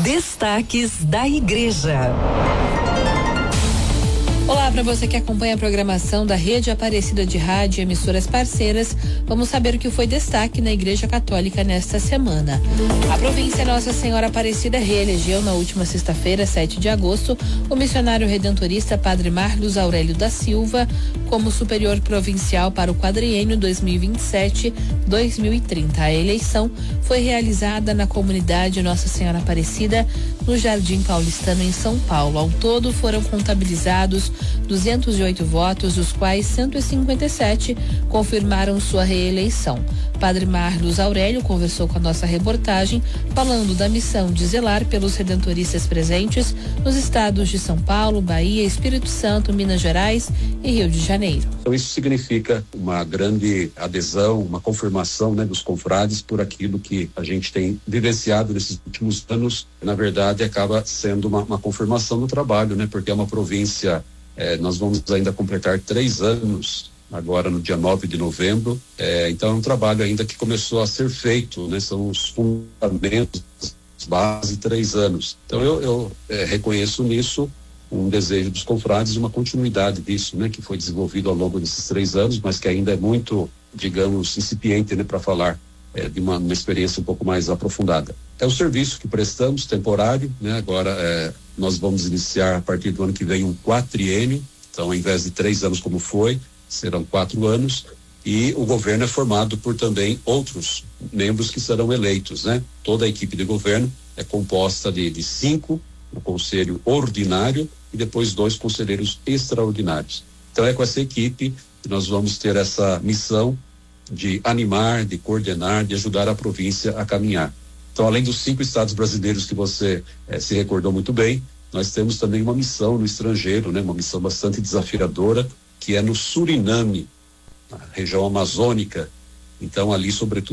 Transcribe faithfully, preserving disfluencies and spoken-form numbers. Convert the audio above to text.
Destaques da Igreja. Olá, para você que acompanha a programação da Rede Aparecida de Rádio e emissoras parceiras, vamos saber o que foi destaque na Igreja Católica nesta semana. A província Nossa Senhora Aparecida reelegeu na última sexta-feira, sete de agosto, o missionário redentorista Padre Marlos Aurélio da Silva como superior provincial para o quadriênio dois mil e vinte e sete a dois mil e trinta. A eleição foi realizada na comunidade Nossa Senhora Aparecida, no Jardim Paulistano, em São Paulo. Ao todo foram contabilizados duzentos e oito votos, dos quais cento e cinquenta e sete confirmaram sua reeleição. Padre Marlos Aurélio conversou com a nossa reportagem, falando da missão de zelar pelos redentoristas presentes nos estados de São Paulo, Bahia, Espírito Santo, Minas Gerais e Rio de Janeiro. Então isso significa uma grande adesão, uma confirmação, né, dos confrades por aquilo que a gente tem vivenciado nesses últimos anos. Na verdade, acaba sendo uma, uma confirmação do trabalho, né, porque é uma província. É, nós vamos ainda completar três anos agora no dia nove de novembro, é, então é um trabalho ainda que começou a ser feito, né? São os fundamentos, base, três anos. Então eu, eu é, reconheço nisso um desejo dos confrades e uma continuidade disso, né? Que foi desenvolvido ao longo desses três anos, mas que ainda é muito, digamos, incipiente, né? Para falar é, de uma, uma experiência um pouco mais aprofundada. É o serviço que prestamos, temporário, né? Agora é, nós vamos iniciar a partir do ano que vem um quatriênio, então ao invés de três anos como foi, serão quatro anos, e o governo é formado por também outros membros que serão eleitos, né? Toda a equipe de governo é composta de, de cinco, o conselho ordinário e depois dois conselheiros extraordinários. Então é com essa equipe que nós vamos ter essa missão de animar, de coordenar, de ajudar a província a caminhar. Então, além dos cinco estados brasileiros que você eh, se recordou muito bem, nós temos também uma missão no estrangeiro, né? Uma missão bastante desafiadora, que é no Suriname, na região amazônica. Então, ali, sobretudo,